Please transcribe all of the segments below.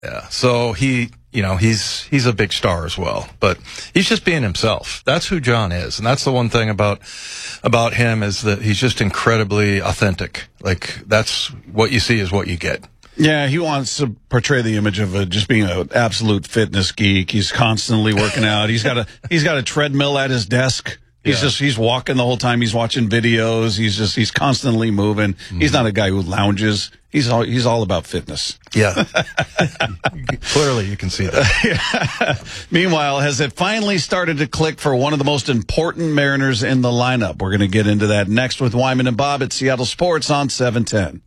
Yeah. So he's a big star as well, but he's just being himself. That's who John is. And that's the one thing about him is that he's just incredibly authentic. Like, that's what you see is what you get. Yeah, he wants to portray the image of just being an absolute fitness geek. He's constantly working out. He's got a treadmill at his desk. He's walking the whole time. He's watching videos. He's constantly moving. He's not a guy who lounges. He's all about fitness. Yeah. Clearly you can see that. Yeah. Meanwhile, has it finally started to click for one of the most important Mariners in the lineup? We're going to get into that next with Wyman and Bob at Seattle Sports on 710.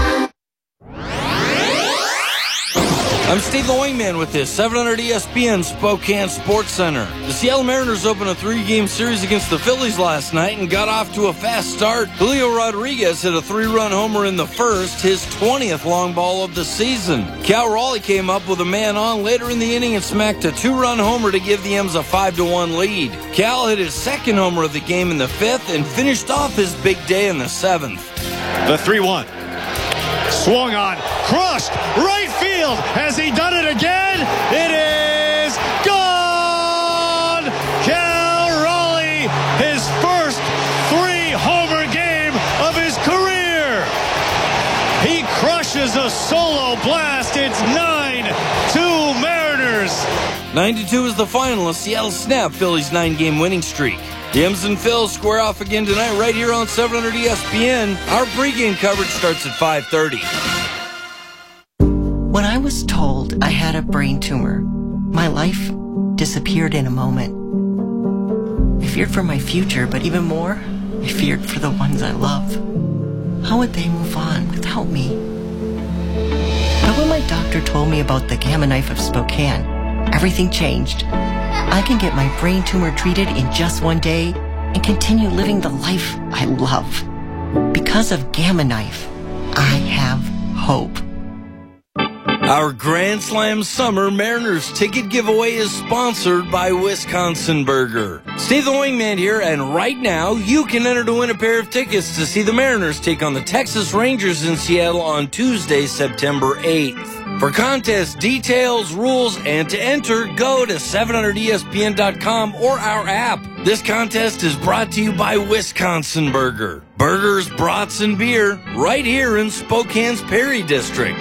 I'm Steve the Wingman with this 700 ESPN Spokane Sports Center. The Seattle Mariners opened a 3-game series against the Phillies last night and got off to a fast start. Julio Rodriguez hit a 3-run homer in the first, his 20th long ball of the season. Cal Raleigh came up with a man on later in the inning and smacked a 2-run homer to give the M's a 5-1 lead. Cal hit his second homer of the game in the 5th and finished off his big day in the 7th. The 3-1. Swung on, crushed, right field. Has he done it again? It is gone! Cal Raleigh, his first 3-homer game of his career. He crushes a solo blast. It's 9-2 Mariners. 92 is the final as Seattle snapped Phillies' 9-game winning streak. The M's and Phils square off again tonight right here on 700 ESPN. Our pregame coverage starts at 5:30. When I was told I had a brain tumor, my life disappeared in a moment. I feared for my future, but even more, I feared for the ones I love. How would they move on without me? But when my doctor told me about the Gamma Knife of Spokane, everything changed. I can get my brain tumor treated in just one day and continue living the life I love. Because of Gamma Knife, I have hope. Our Grand Slam Summer Mariners ticket giveaway is sponsored by Wisconsin Burger. Steve the Wingman here, and right now you can enter to win a pair of tickets to see the Mariners take on the Texas Rangers in Seattle on Tuesday, September 8th. For contest details, rules, and to enter, go to 700ESPN.com or our app. This contest is brought to you by Wisconsin Burger. Burgers, brats, and beer right here in Spokane's Perry District.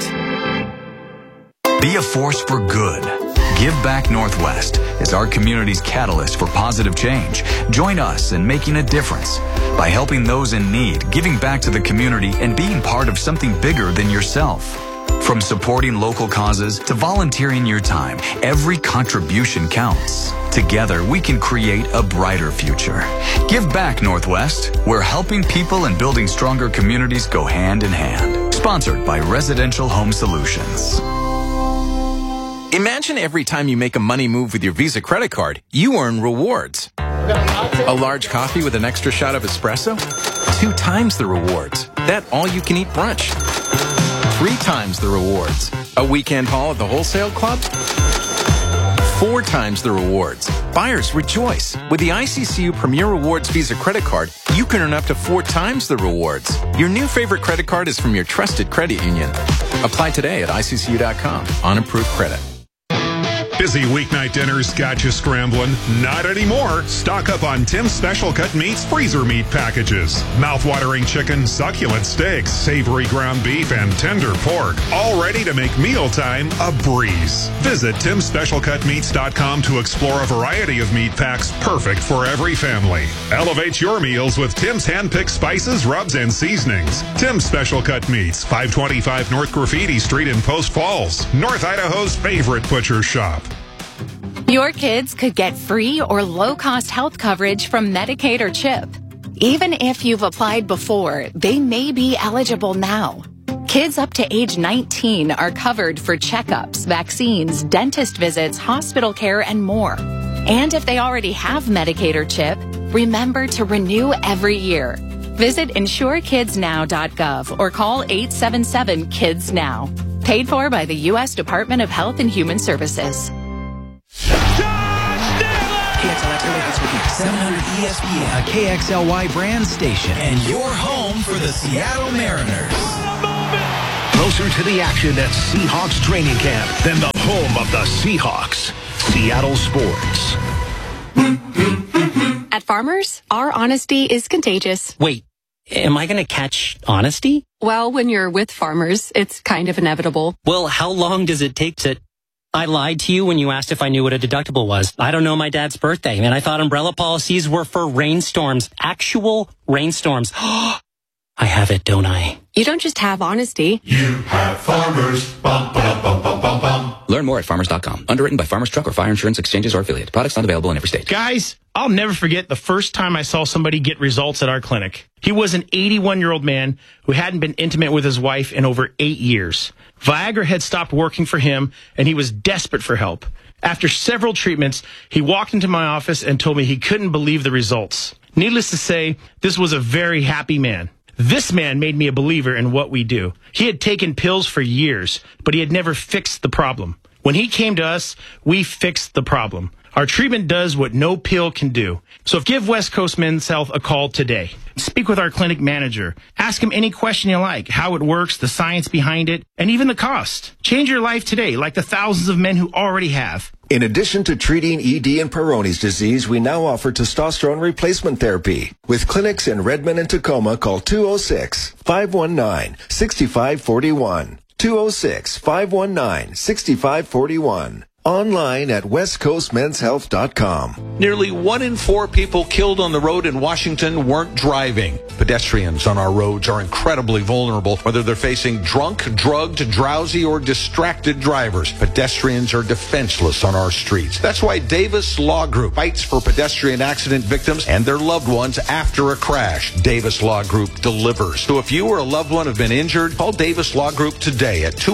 Be a force for good. Give Back Northwest is our community's catalyst for positive change. Join us in making a difference by helping those in need, giving back to the community, and being part of something bigger than yourself. From supporting local causes to volunteering your time, every contribution counts. Together, we can create a brighter future. Give Back Northwest, where helping people and building stronger communities go hand in hand. Sponsored by Residential Home Solutions. Imagine every time you make a money move with your Visa credit card, you earn rewards. A large coffee with an extra shot of espresso? 2 times the rewards. That all-you-can-eat brunch. 3 times the rewards. A weekend haul at the wholesale club? 4 times the rewards. Buyers rejoice. With the ICCU Premier Rewards Visa credit card, you can earn up to 4 times the rewards. Your new favorite credit card is from your trusted credit union. Apply today at ICCU.com on approved credit. Busy weeknight dinners got you scrambling? Not anymore. Stock up on Tim's Special Cut Meats freezer meat packages. Mouth-watering chicken, succulent steaks, savory ground beef, and tender pork. All ready to make mealtime a breeze. Visit TimSpecialCutMeats.com to explore a variety of meat packs perfect for every family. Elevate your meals with Tim's hand-picked spices, rubs, and seasonings. Tim's Special Cut Meats, 525 North Graffiti Street in Post Falls, North Idaho's favorite butcher shop. Your kids could get free or low-cost health coverage from Medicaid or CHIP. Even if you've applied before, they may be eligible now. Kids up to age 19 are covered for checkups, vaccines, dentist visits, hospital care, and more. And if they already have Medicaid or CHIP, remember to renew every year. Visit insurekidsnow.gov or call 877-KIDS-NOW. Paid for by the U.S. Department of Health and Human Services. KXLX 700 ESPN, a KXLY brand station, and your home for the Seattle Mariners. Closer to the action at Seahawks training camp than the home of the Seahawks. Seattle Sports. At Farmers, our honesty is contagious. Wait, am I going to catch honesty? Well, when you're with Farmers, it's kind of inevitable. Well, how long does it take to... I lied to you when you asked if I knew what a deductible was. I don't know my dad's birthday, and I thought umbrella policies were for rainstorms. Actual rainstorms. I have it, don't I? You don't just have honesty. You have Farmers. Bum, bum, bum, bum, bum, bum. Learn more at farmers.com. Underwritten by Farmers Truck or Fire Insurance Exchanges or affiliate. Products not available in every state. Guys, I'll never forget the first time I saw somebody get results at our clinic. He was an 81-year-old man who hadn't been intimate with his wife in over 8 years. Viagra had stopped working for him, and he was desperate for help. After several treatments, he walked into my office and told me he couldn't believe the results. Needless to say, this was a very happy man. This man made me a believer in what we do. He had taken pills for years, but he had never fixed the problem. When he came to us, we fixed the problem. Our treatment does what no pill can do. So give West Coast Men's Health a call today. Speak with our clinic manager. Ask him any question you like, how it works, the science behind it, and even the cost. Change your life today, like the thousands of men who already have. In addition to treating ED and Peyronie's disease, we now offer testosterone replacement therapy. With clinics in Redmond and Tacoma, call 206-519-6541. 206-519-6541. Online at westcoastmenshealth.com. Nearly 1 in 4 people killed on the road in Washington weren't driving. Pedestrians on our roads are incredibly vulnerable, whether they're facing drunk, drugged, drowsy, or distracted drivers. Pedestrians are defenseless on our streets. That's why Davis Law Group fights for pedestrian accident victims and their loved ones after a crash. Davis Law Group delivers. So if you or a loved one have been injured, call Davis Law Group today at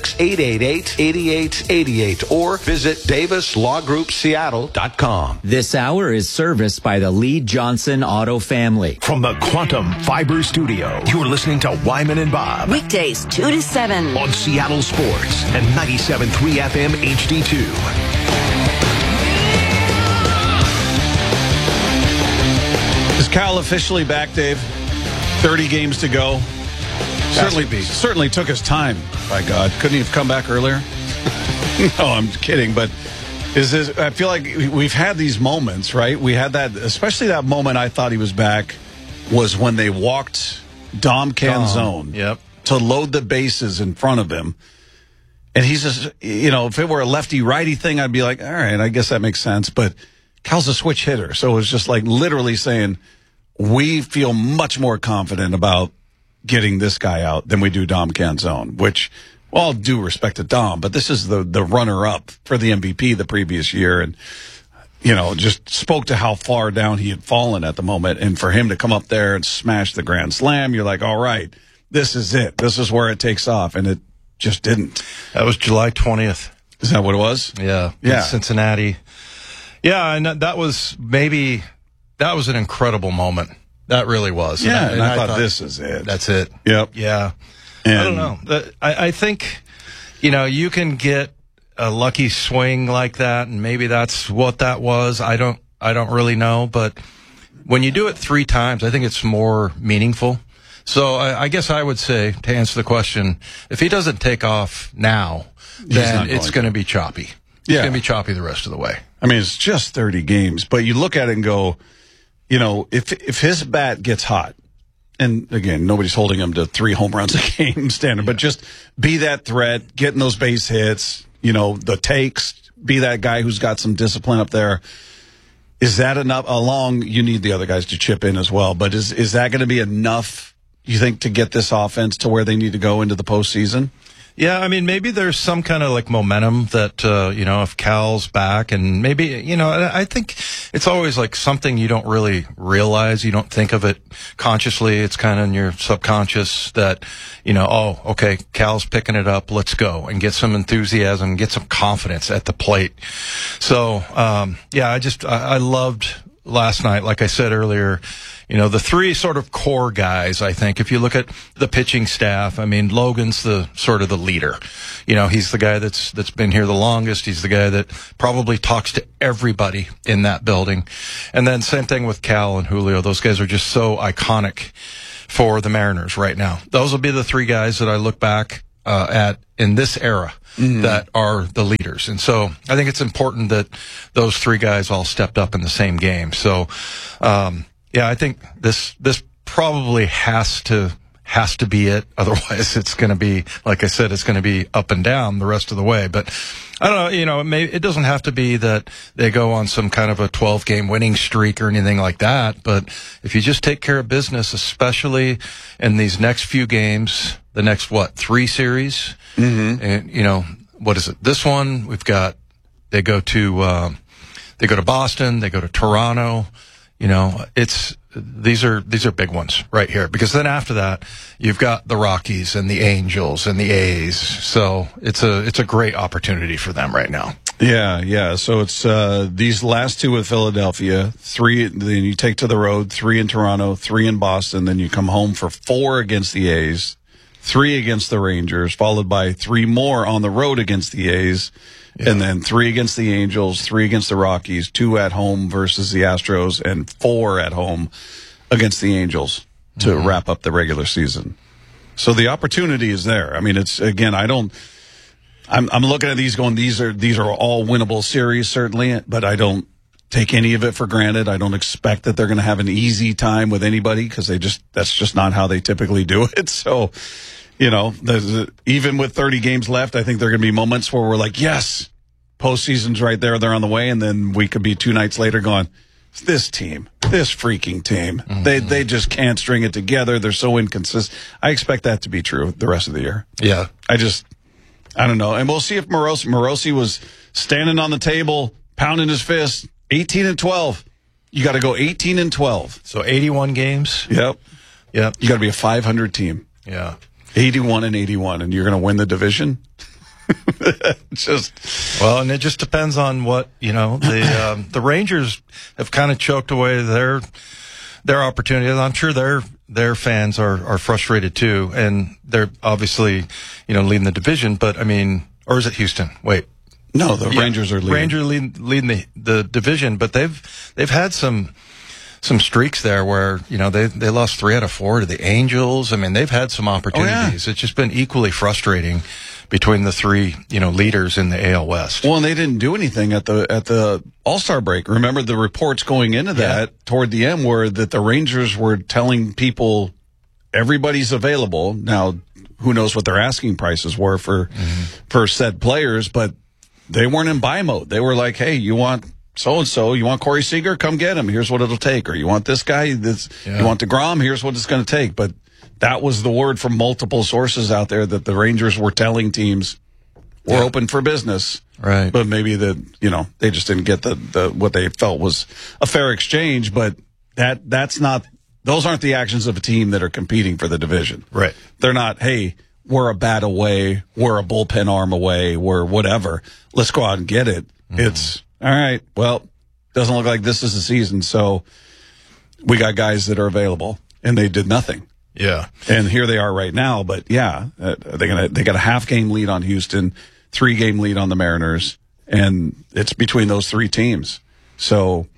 206-888-8888 or visit DavisLawGroupSeattle.com. This hour is serviced by the Lee Johnson Auto family. From the Quantum Fiber Studio, you're listening to Wyman and Bob. Weekdays 2 to 7 on Seattle Sports and 97.3 FM HD2. Is Cal officially back, Dave? 30 games to go. Certainly took his time, by God. Couldn't he have come back earlier? No, I'm kidding, but I feel like we've had these moments, right? We had that, especially that moment I thought he was back was when they walked Dom Canzone to load the bases in front of him. And he's just, if it were a lefty-righty thing, I'd be like, all right, I guess that makes sense. But Cal's a switch hitter, so it was just like literally saying, we feel much more confident about getting this guy out than we do Dom Canzone, which... Well, all due respect to Dom, but this is the runner-up for the MVP the previous year, and just spoke to how far down he had fallen at the moment. And for him to come up there and smash the grand slam, you're like, all right, this is it. This is where it takes off, and it just didn't. That was July 20th. Is that what it was? Yeah, in Cincinnati. Yeah, and that was an incredible moment. That really was. Yeah, and I thought this is it. That's it. Yep. Yeah. And I don't know. I think, you can get a lucky swing like that, and maybe that's what that was. I don't really know, but when you do it 3 times, I think it's more meaningful. So I guess I would say, to answer the question, if he doesn't take off now, then it's going to be choppy. It's going to be choppy the rest of the way. I mean, it's just 30 games, but you look at it and go, if his bat gets hot, and again, nobody's holding him to 3 home runs a game standard, but just be that threat, getting those base hits, the takes, be that guy who's got some discipline up there. Is that enough? You need the other guys to chip in as well, but is that going to be enough, you think, to get this offense to where they need to go into the postseason? Yeah, I mean, maybe there's some kind of like momentum that, if Cal's back, and maybe, I think it's always like something you don't really realize. You don't think of it consciously. It's kind of in your subconscious that, okay, Cal's picking it up. Let's go, and get some enthusiasm, get some confidence at the plate. So, I loved last night, like I said earlier, the 3 sort of core guys, I think. If you look at the pitching staff, I mean, Logan's the sort of the leader. He's the guy that's been here the longest. He's the guy that probably talks to everybody in that building. And then same thing with Cal and Julio. Those guys are just so iconic for the Mariners right now. Those will be the 3 guys that I look back in this era that are the leaders. And so I think it's important that those three guys all stepped up in the same game. So, I think this probably has to be it. Otherwise, it's going to be, like I said, it's going to be up and down the rest of the way. But I don't know, it doesn't have to be that they go on some kind of a 12-game winning streak or anything like that. But if you just take care of business, especially in these next few games, the next, 3 series? Mm-hmm. And, what is it? This one, they go to Boston, they go to Toronto. These are big ones right here, because then after that you've got the Rockies and the Angels and the A's. So it's a great opportunity for them right now. Yeah. So it's these last 2 with Philadelphia, 3 then you take to the road, 3 in Toronto, 3 in Boston, then you come home for 4 against the A's, 3 against the Rangers, followed by 3 more on the road against the A's. Yeah. And then 3 against the Angels, 3 against the Rockies, 2 at home versus the Astros, and 4 at home against the Angels to wrap up the regular season. So the opportunity is there. I mean, it's, again, I'm looking at these going, these are all winnable series, certainly, but I don't take any of it for granted. I don't expect that they're going to have an easy time with anybody, because that's just not how they typically do it. So, even with 30 games left, I think there are going to be moments where we're like, yes, postseason's right there. They're on the way. And then we could be 2 nights later going, this freaking team, they just can't string it together. They're so inconsistent. I expect that to be true the rest of the year. Yeah. I don't know. And we'll see if Morosi was standing on the table, pounding his fist, 18-12. You got to go 18-12. So 81 games. Yep. You got to be a 500 team. Yeah. 81-81, and you're going to win the division? And it just depends on what, the Rangers have kind of choked away their opportunities. I'm sure their fans are frustrated too, and they're obviously, leading the division, but or is it Houston? Wait. No, the Rangers are leading. Rangers leading the division, but they've had some streaks there where, they lost 3 out of 4 to the Angels. They've had some opportunities. Oh, yeah. It's just been equally frustrating between the 3, leaders in the AL West. Well, and they didn't do anything at the All-Star break. Remember the reports going into that toward the end were that the Rangers were telling people everybody's available. Now, who knows what their asking prices were for said players, but they weren't in buy mode. They were like, hey, you want so-and-so, you want Corey Seager? Come get him. Here's what it'll take. Or you want this guy? You want DeGrom? Here's what it's going to take. But that was the word from multiple sources out there, that the Rangers were telling teams we're open for business. Right. But maybe they just didn't get the what they felt was a fair exchange. But those aren't the actions of a team that are competing for the division. Right. They're not, hey, we're a bat away, we're a bullpen arm away, we're whatever. Let's go out and get it. It's, all right, well, doesn't look like this is the season, so we got guys that are available, and they did nothing. Yeah. And here they are right now, but they got a half-game lead on Houston, 3-game lead on the Mariners, and it's between those 3 teams. So,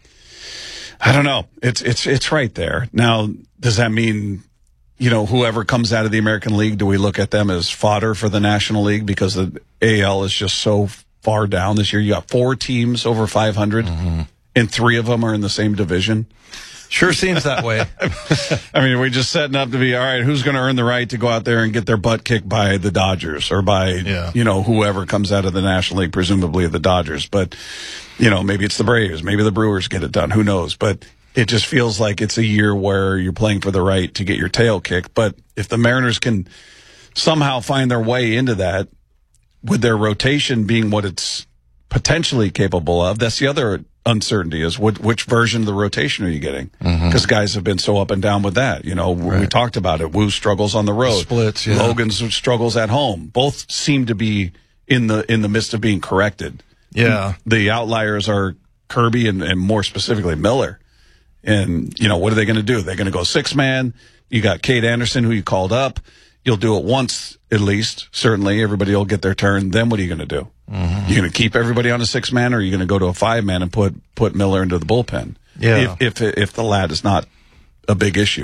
I don't know. It's right there. Now, does that mean, whoever comes out of the American League, do we look at them as fodder for the National League because the AL is just so far down this year? You got 4 teams over 500, and 3 of them are in the same division. Sure seems that way. We're just setting up to be, all right, who's going to earn the right to go out there and get their butt kicked by the Dodgers or by, whoever comes out of the National League, presumably the Dodgers. But, maybe it's the Braves, maybe the Brewers get it done. Who knows? But it just feels like it's a year where you're playing for the right to get your tail kicked. But if the Mariners can somehow find their way into that, with their rotation being what it's potentially capable of, that's the other uncertainty, is which version of the rotation are you getting? Because guys have been so up and down with that. We talked about it. Wu struggles on the road. Splits, Logan struggles at home. Both seem to be in the midst of being corrected. Yeah. The outliers are Kirby and more specifically Miller. And, what are they going to do? They're going to go 6-man. You got Cade Anderson, who you called up. You'll do it once, at least. Certainly, everybody will get their turn. Then what are you going to do? You're going to keep everybody on a 6-man, or are you going to go to a 5-man and put Miller into the bullpen? Yeah. If the lad is not a big issue.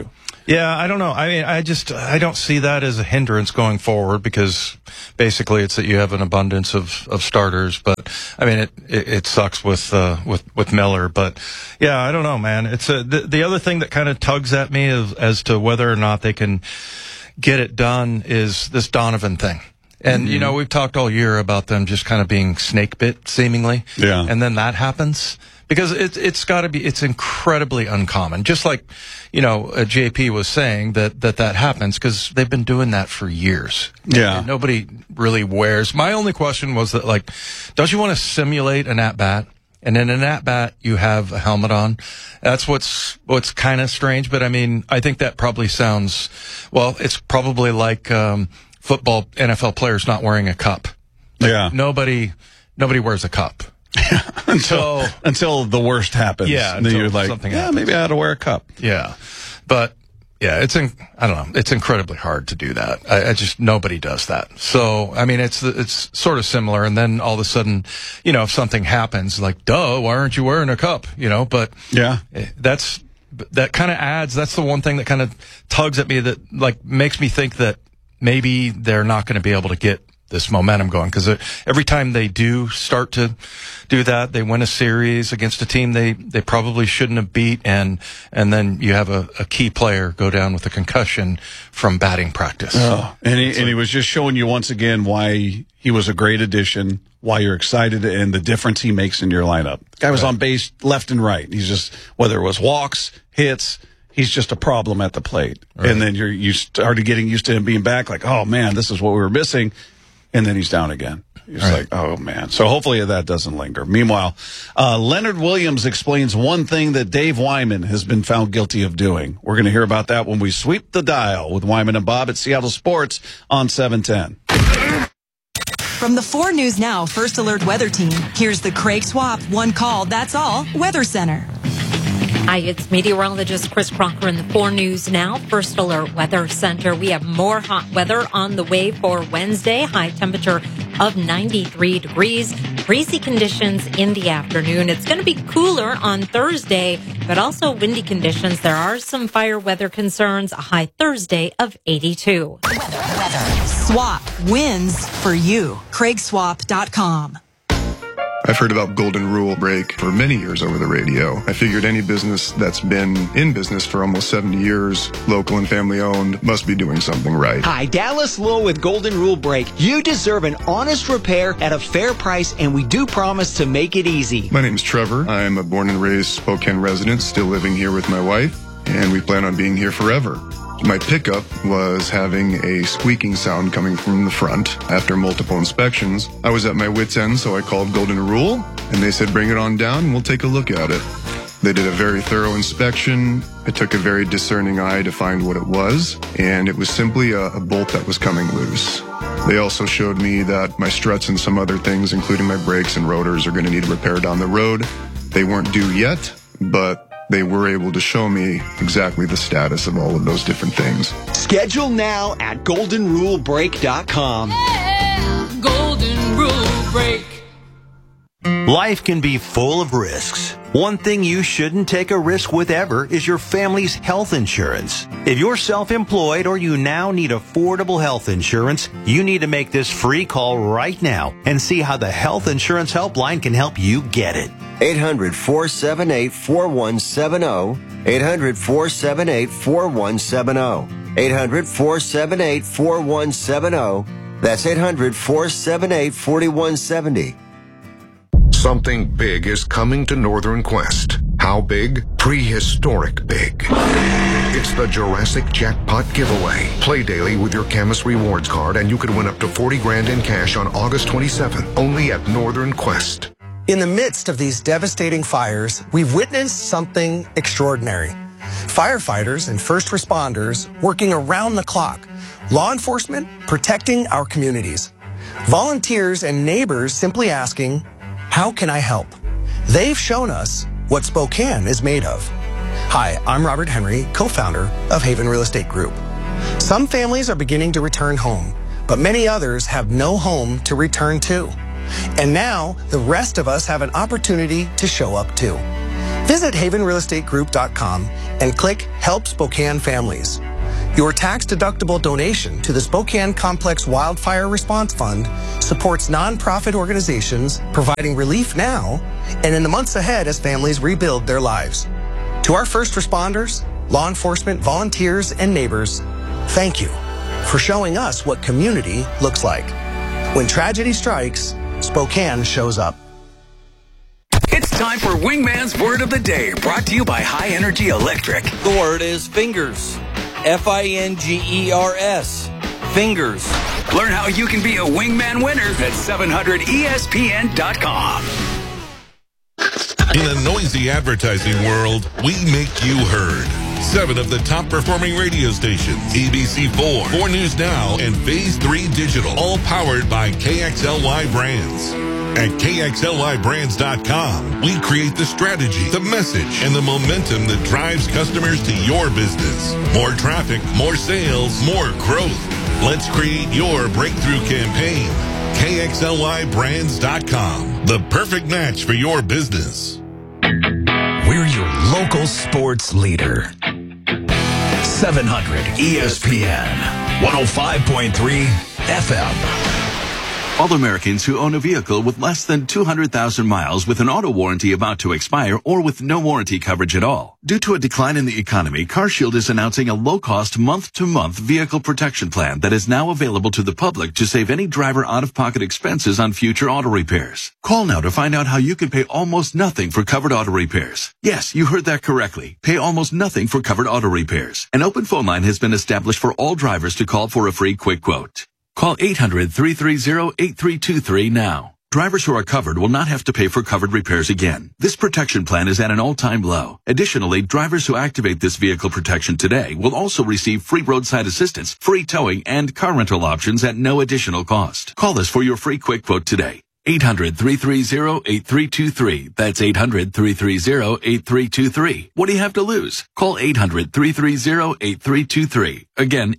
Yeah, I don't know. I mean, I don't see that as a hindrance going forward because basically it's that you have an abundance of starters. But I mean, it sucks with Miller. But yeah, I don't know, man. It's the other thing that kind of tugs at me as to whether or not they can get it done is this Donovan thing. And, you know, we've talked all year about them just kind of being snake bit, seemingly. Yeah. And then that happens. Because it's incredibly uncommon. Just like, you know, JP was saying that happens because they've been doing that for years. Yeah. And nobody really wears. My only question was that, like, don't you want to simulate an at-bat? And in an at-bat, you have a helmet on. That's what's kind of strange. But I mean, I think that probably sounds, well, it's probably like, football NFL players not wearing a cup. Like, yeah. Nobody wears a cup. until the worst happens. Yeah. And then you're like, maybe I ought to wear a cup. Yeah. But yeah, I don't know. It's incredibly hard to do that. I just, nobody does that. So, I mean, it's sort of similar. And then all of a sudden, you know, if something happens, like, duh, why aren't you wearing a cup? You know, but yeah, that kind of adds, that's the one thing that kind of tugs at me that like makes me think that maybe they're not going to be able to get this momentum going, because every time they do start to do that, they win a series against a team they probably shouldn't have beat, and then you have a key player go down with a concussion from batting practice. Oh, and he was just showing you once again why he was a great addition, why you're excited, and the difference he makes in your lineup. The guy was on base left and right. He's just, whether it was walks, hits, he's just a problem at the plate. Right. And then you started getting used to him being back, like, oh man, this is what we were missing. And then he's down again. He's like, oh, man. So hopefully that doesn't linger. Meanwhile, Leonard Williams explains one thing that Dave Wyman has been found guilty of doing. We're going to hear about that when we sweep the dial with Wyman and Bob at Seattle Sports on 710. From the 4 News Now First Alert Weather Team, here's the Craig Swap One Call, That's All Weather Center. Hi, it's meteorologist Chris Crocker in the 4 News Now First Alert Weather Center. We have more hot weather on the way for Wednesday. High temperature of 93 degrees. Breezy conditions in the afternoon. It's going to be cooler on Thursday, but also windy conditions. There are some fire weather concerns. A high Thursday of 82. Weather. Swap wins for you. CraigSwap.com. I've heard about Golden Rule Break for many years over the radio. I figured any business that's been in business for almost 70 years, local and family owned, must be doing something right. Hi, Dallas Lowe with Golden Rule Break. You deserve an honest repair at a fair price, and we do promise to make it easy. My name's Trevor. I'm a born and raised Spokane resident, still living here with my wife, and we plan on being here forever. My pickup was having a squeaking sound coming from the front. After multiple inspections, I was at my wit's end, so I called Golden Rule, and they said, bring it on down and we'll take a look at it. They did a very thorough inspection. It took a very discerning eye to find what it was, and it was simply a bolt that was coming loose. They also showed me that my struts and some other things, including my brakes and rotors, are going to need repair down the road. They weren't due yet, but they were able to show me exactly the status of all of those different things. Schedule now at goldenrulebreak.com. Yeah, Golden Rule Break. Life can be full of risks. One thing you shouldn't take a risk with ever is your family's health insurance. If you're self-employed or you now need affordable health insurance, you need to make this free call right now and see how the Health Insurance Helpline can help you get it. 800-478-4170. 800-478-4170. 800-478-4170. That's 800-478-4170. Something big is coming to Northern Quest. How big? Prehistoric big. It's the Jurassic Jackpot Giveaway. Play daily with your Camus Rewards card and you could win up to $40,000 in cash on August 27th, only at Northern Quest. In the midst of these devastating fires, we've witnessed something extraordinary. Firefighters and first responders working around the clock. Law enforcement protecting our communities. Volunteers and neighbors simply asking, how can I help? They've shown us what Spokane is made of. Hi, I'm Robert Henry, co-founder of Haven Real Estate Group. Some families are beginning to return home, but many others have no home to return to. And now, the rest of us have an opportunity to show up too. Visit havenrealestategroup.com and click Help Spokane Families. Your tax-deductible donation to the Spokane Complex Wildfire Response Fund supports nonprofit organizations providing relief now and in the months ahead as families rebuild their lives. To our first responders, law enforcement, volunteers, and neighbors, thank you for showing us what community looks like. When tragedy strikes, Spokane shows up. It's time for Wingman's Word of the Day, brought to you by High Energy Electric. The word is fingers. F-I-N-G-E-R-S. Fingers. Learn how you can be a Wingman winner at 700ESPN.com. In a noisy advertising world, we make you heard. 7 of the top performing radio stations, ABC4, 4 News Now, and Phase 3 Digital, all powered by KXLY Brands. At KXLYBrands.com, we create the strategy, the message, and the momentum that drives customers to your business. More traffic, more sales, more growth. Let's create your breakthrough campaign. KXLYBrands.com, the perfect match for your business. We're your local sports leader. 700 ESPN, 105.3 FM. All Americans who own a vehicle with less than 200,000 miles with an auto warranty about to expire or with no warranty coverage at all. Due to a decline in the economy, CarShield is announcing a low-cost month-to-month vehicle protection plan that is now available to the public to save any driver out-of-pocket expenses on future auto repairs. Call now to find out how you can pay almost nothing for covered auto repairs. Yes, you heard that correctly. Pay almost nothing for covered auto repairs. An open phone line has been established for all drivers to call for a free quick quote. Call 800-330-8323 now. Drivers who are covered will not have to pay for covered repairs again. This protection plan is at an all-time low. Additionally, drivers who activate this vehicle protection today will also receive free roadside assistance, free towing, and car rental options at no additional cost. Call us for your free quick quote today. 800-330-8323. That's 800-330-8323. What do you have to lose? Call 800-330-8323. Again,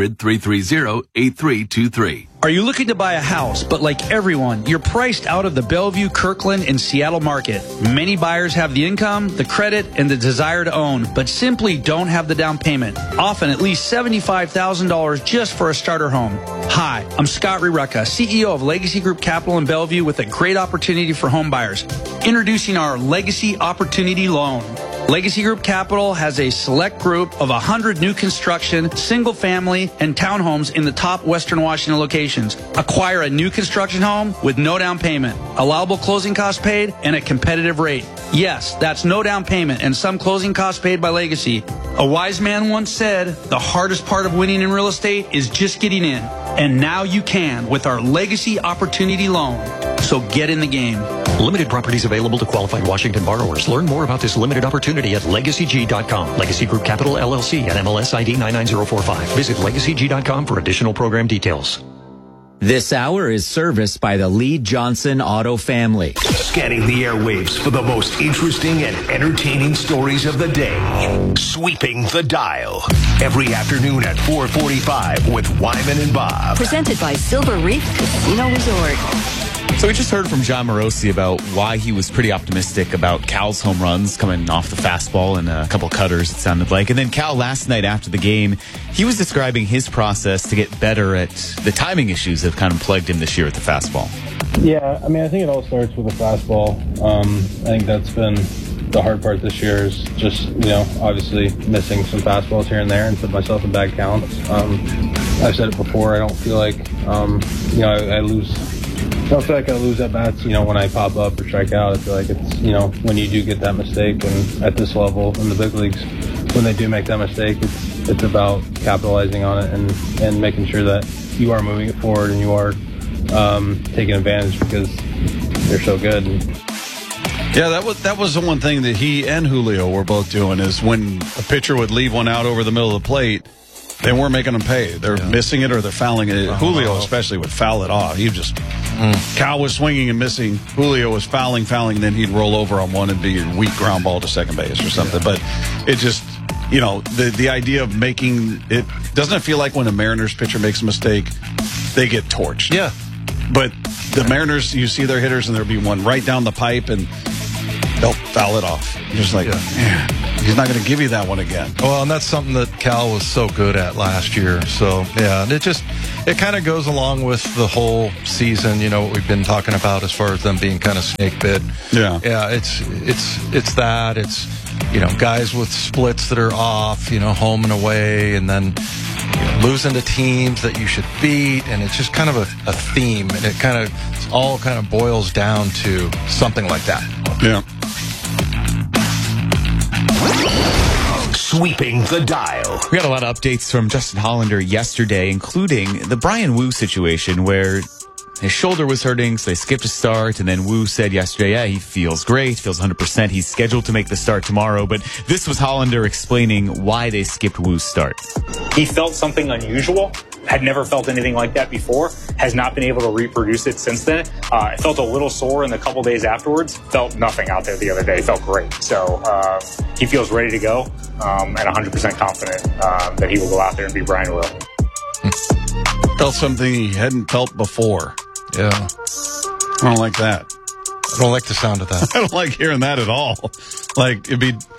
800-330-8323. Are you looking to buy a house, but like everyone, you're priced out of the Bellevue, Kirkland, and Seattle market? Many buyers have the income, the credit, and the desire to own, but simply don't have the down payment. Often at least $75,000 just for a starter home. Hi, I'm Scott Rirucka, CEO of Legacy Group Capital in Bellevue with a great opportunity for home buyers. Introducing our Legacy Opportunity Loan. Legacy Group Capital has a select group of 100 new construction, single family, and townhomes in the top Western Washington locations. Acquire a new construction home with no down payment, allowable closing costs paid, and a competitive rate. Yes, that's no down payment and some closing costs paid by Legacy. A wise man once said, the hardest part of winning in real estate is just getting in. And now you can with our Legacy Opportunity Loan. So get in the game. Limited properties available to qualified Washington borrowers. Learn more about this limited opportunity at LegacyG.com. Legacy Group Capital LLC at MLS ID 99045. Visit LegacyG.com for additional program details. This hour is serviced by the Lee Johnson Auto family. Scanning the airwaves for the most interesting and entertaining stories of the day. Sweeping the dial. Every afternoon at 4:45 with Wyman and Bob. Presented by Silver Reef Casino Resort. So we just heard from John Morosi about why he was pretty optimistic about Cal's home runs coming off the fastball and a couple cutters, it sounded like. And then Cal last night after the game, he was describing his process to get better at the timing issues that have kind of plagued him this year with the fastball. Yeah, I mean, I think it all starts with the fastball. I think that's been the hard part this year is just, obviously missing some fastballs here and there and put myself in bad counts. I've said it before, I don't feel like, I don't feel like I lose at bats, when I pop up or strike out. I feel like it's, when you do get that mistake, and at this level in the big leagues, when they do make that mistake, it's about capitalizing on it and making sure that you are moving it forward and you are taking advantage because they're so good. Yeah, that was the one thing that he and Julio were both doing is when a pitcher would leave one out over the middle of the plate, they weren't making them pay. They're missing it or they're fouling it. Julio especially would foul it off. He just Cal was swinging and missing. Julio was fouling, and then he'd roll over on one and be a weak ground ball to second base or something. But it just, the idea of making it, doesn't it feel like when a Mariners pitcher makes a mistake, they get torched? Yeah. But the Mariners, you see their hitters and there'll be one right down the pipe and they'll foul it off. You're just like, man, he's not going to give you that one again. Well, and that's something that Cal was so good at last year. So, yeah, and it kind of goes along with the whole season, what we've been talking about as far as them being kind of snake bit. Yeah. Yeah, it's that. It's, guys with splits that are off, home and away, and then losing to teams that you should beat, and it's just kind of a theme, and it all kind of boils down to something like that. Yeah. Sweeping the dial. We got a lot of updates from Justin Hollander yesterday, including the Brian Wu situation where his shoulder was hurting, so they skipped a start, and then Wu said yesterday, he feels great, feels 100%. He's scheduled to make the start tomorrow, but this was Hollander explaining why they skipped Wu's start. He felt something unusual, had never felt anything like that before, has not been able to reproduce it since then. It felt a little sore in the couple days afterwards, felt nothing out there the other day, felt great. So he feels ready to go and 100% confident that he will go out there and be Brian Will. Felt something he hadn't felt before. Yeah. I don't like that. I don't like the sound of that. I don't like hearing that at all. Like,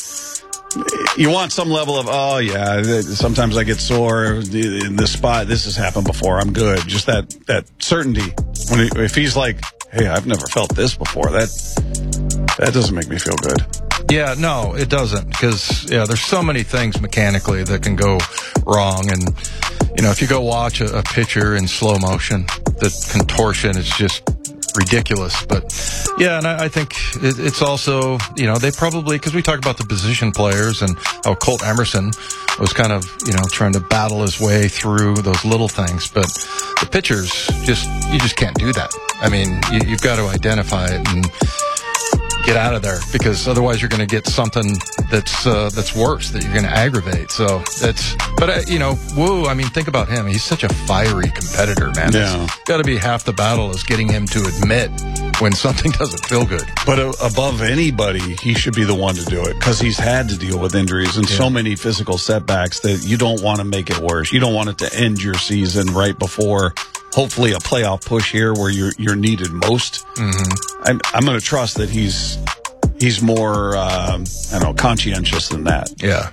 you want some level of, sometimes I get sore in this spot. This has happened before. I'm good. Just that certainty. If he's like, hey, I've never felt this before, that doesn't make me feel good. Yeah, no, it doesn't. Because, there's so many things mechanically that can go wrong. And, if you go watch a pitcher in slow motion, the contortion is just ridiculous. But, yeah, and I think it's also, they probably, because we talk about the position players and how Colt Emerson was kind of, trying to battle his way through those little things. But the pitchers, you just can't do that. I mean, you've got to identify it and get out of there, because otherwise you're going to get something that's worse, that you're going to aggravate. So Wu, I mean, think about him. He's such a fiery competitor, man. Yeah. It's got to be half the battle is getting him to admit when something doesn't feel good. But above anybody, he should be the one to do it, because he's had to deal with injuries and so many physical setbacks that you don't want to make it worse. You don't want it to end your season right before hopefully a playoff push here where you're needed most. Mm-hmm. I'm going to trust that he's more conscientious than that. Yeah.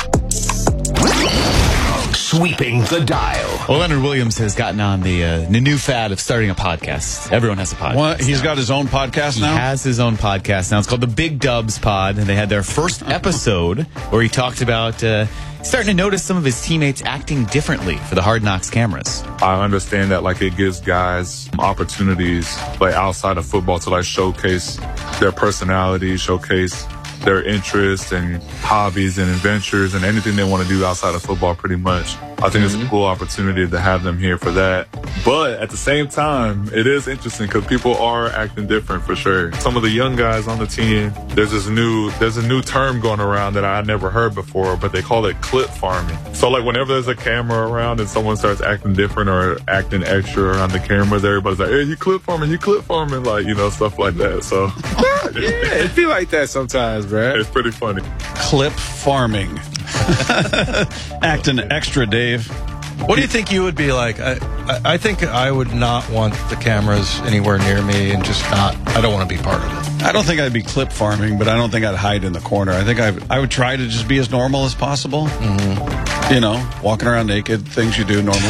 Sweeping the dial. Well, Leonard Williams has gotten on the new fad of starting a podcast. Everyone has a podcast. What? He's got his own podcast now? He has his own podcast now. It's called the Big Dubs Pod, and they had their first episode where he talked about starting to notice some of his teammates acting differently for the Hard Knocks cameras. I understand that it gives guys opportunities outside of football to showcase their personality, showcase their interests and hobbies and adventures and anything they want to do outside of football pretty much. I think it's a cool opportunity to have them here for that. But at the same time, it is interesting because people are acting different for sure. Some of the young guys on the team, there's a new term going around that I never heard before, but they call it clip farming. So whenever there's a camera around and someone starts acting different or acting extra around the cameras, everybody's like, hey, you clip farming, stuff like that. So yeah, it feel like that sometimes, bro. It's pretty funny. Clip farming. Acting extra, Dave. What do you think you would be like? I think I would not want the cameras anywhere near me and I don't want to be part of it. I don't think I'd be clip farming, but I don't think I'd hide in the corner. I think I would try to just be as normal as possible. Mm-hmm. Walking around naked, things you do normally.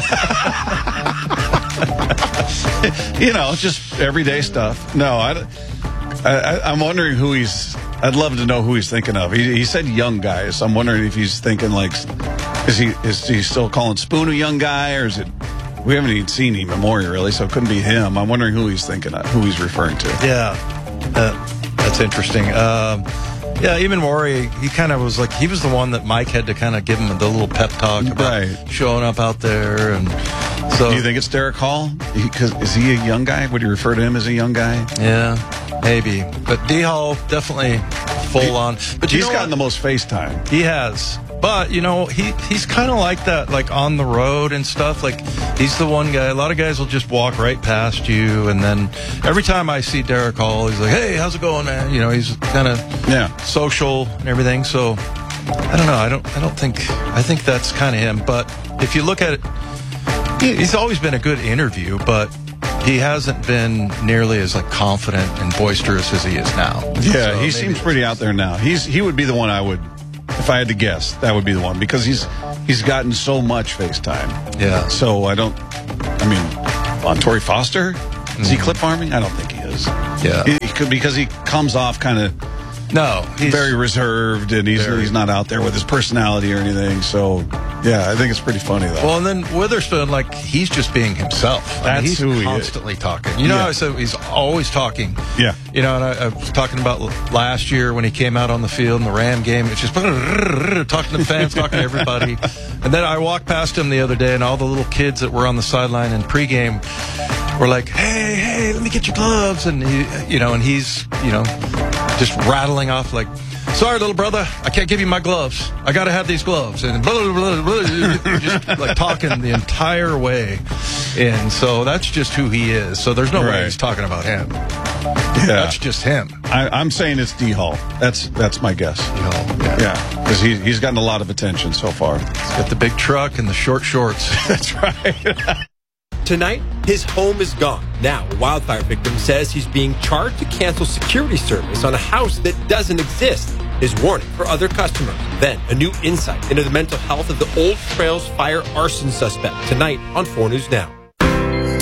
Just everyday stuff. No, I'm wondering who I'd love to know who he's thinking of. He said young guys. I'm wondering if he's thinking is he still calling Spoon a young guy, or is it? We haven't even seen him in Maury really, so it couldn't be him. I'm wondering who he's thinking of, who he's referring to. Yeah, that's interesting. Even Maury, he kind of was he was the one that Mike had to kind of give him the little pep talk about showing up out there. And so, do you think it's Derek Hall? Is he a young guy? Would you refer to him as a young guy? Yeah, maybe. But D Hall definitely full on. But he's gotten the most face time. He has. But, he's kind of like that, on the road and stuff. He's the one guy. A lot of guys will just walk right past you. And then every time I see Derek Hall, he's like, hey, how's it going, man? He's kind of social and everything. So, I don't know. I think that's kind of him. But if you look at it, he's always been a good interview. But he hasn't been nearly as like confident and boisterous as he is now. Yeah, so he seems pretty out there now. He would be the one I would, if I had to guess, that would be the one because he's gotten so much FaceTime. Yeah. So on Torrey Foster, is he clip farming? I don't think he is. Yeah. He could, because he comes off kind of. No, he's very reserved, and he's not out there with his personality or anything. So, yeah, I think it's pretty funny though. Well, and then Witherspoon, like he's just being himself. That's he's who constantly talking. You know, I said he's always talking. Yeah. You know, and I was talking about last year when he came out on the field in the Ram game. It's just talking to the fans, talking to everybody. And then I walked past him the other day, and all the little kids that were on the sideline in pregame were like, "Hey, let me get your gloves," and he's just rattling off like, "Sorry, little brother, I can't give you my gloves. I got to have these gloves," and blah, blah, blah, blah, just like talking the entire way. And so that's just who he is. So there's no way he's talking about him. Yeah. That's just him. I'm saying it's D Hall. That's my guess. D Hall, yeah, because he's gotten a lot of attention so far. He's got the big truck and the short shorts. That's right. Tonight, his home is gone. Now, a wildfire victim says he's being charged to cancel security service on a house that doesn't exist. His warning for other customers. Then, a new insight into the mental health of the Old Trails fire arson suspect. Tonight on 4 News Now.